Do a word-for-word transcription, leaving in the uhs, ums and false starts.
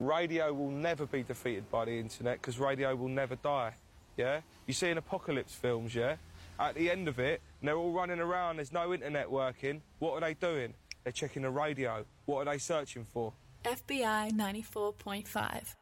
Radio will never be defeated by the internet because radio will never die, yeah? You see in apocalypse films, yeah? At the end of it, and they're all running around, there's no internet working. What are they doing? They're checking the radio. What are they searching for? F B I ninety-four point five.